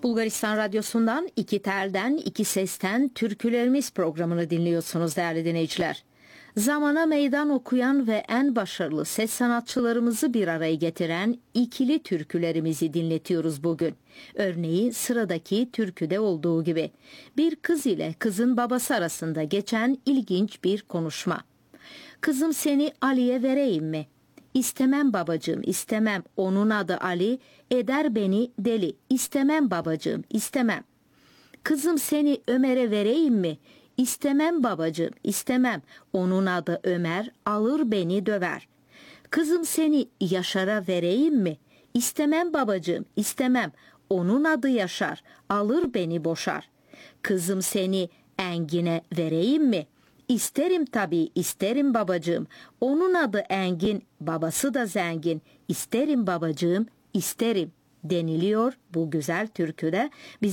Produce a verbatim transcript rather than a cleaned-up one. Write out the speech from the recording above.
Bulgaristan Radyosu'ndan iki telden, iki sesten Türkülerimiz programını dinliyorsunuz değerli dinleyiciler. Zamana meydan okuyan ve en başarılı ses sanatçılarımızı bir araya getiren ikili türkülerimizi dinletiyoruz bugün. Örneği sıradaki türküde olduğu gibi. Bir kız ile kızın babası arasında geçen ilginç bir konuşma. Kızım seni Ali'ye vereyim mi? İstemem babacığım, istemem. Onun adı Ali, eder beni deli. İstemem babacığım, istemem. Kızım seni Ömer'e vereyim mi? İstemem babacığım, istemem. Onun adı Ömer, alır beni döver. Kızım seni Yaşar'a vereyim mi? İstemem babacığım, istemem. Onun adı Yaşar, alır beni boşar. Kızım seni Engin'e vereyim mi? İsterim tabii, isterim babacığım. Onun adı Engin, babası da zengin. İsterim babacığım, isterim deniliyor bu güzel türküde. Biz